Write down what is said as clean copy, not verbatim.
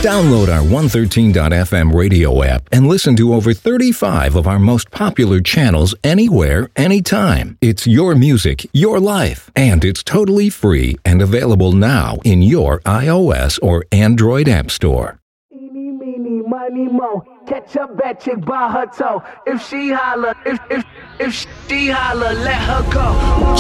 Download our 113.fm radio app and listen to over 35 of our most popular channels anywhere, anytime. It's your music, your life, and it's totally free and available now in your iOS or Android app store. Eeny, meeny, miny, mo. Catch a bad chick by her toe. If she holler, if she holler, let her go.